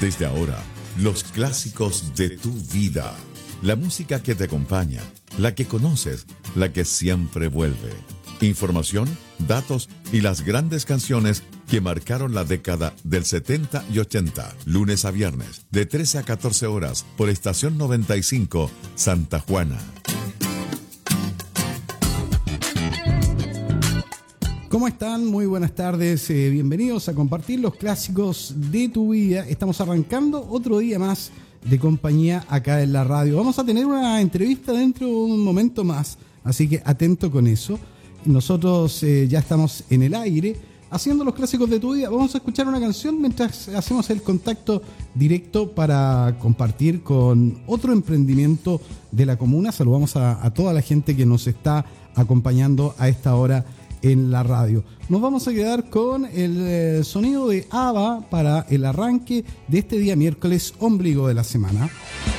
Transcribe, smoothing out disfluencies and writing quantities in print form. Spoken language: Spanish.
Desde ahora, los clásicos de tu vida. La música que te acompaña, la que conoces, la que siempre vuelve. Información, datos y las grandes canciones que marcaron la década del 70 y 80. Lunes a viernes, de 13 a 14 horas, por Estación 95, Santa Juana. ¿Cómo están? Muy buenas tardes. Bienvenidos a compartir los clásicos de tu vida. Estamos arrancando otro día más de compañía acá en la radio. Vamos a tener una entrevista dentro de un momento más, así que atento con eso. Nosotros ya estamos en el aire haciendo los clásicos de tu vida. Vamos a escuchar una canción mientras hacemos el contacto directo para compartir con otro emprendimiento de la comuna. Saludamos a toda la gente que nos está acompañando a esta hora en la radio. Nos vamos a quedar con el sonido de ABBA para el arranque de este día miércoles, ombligo de la semana.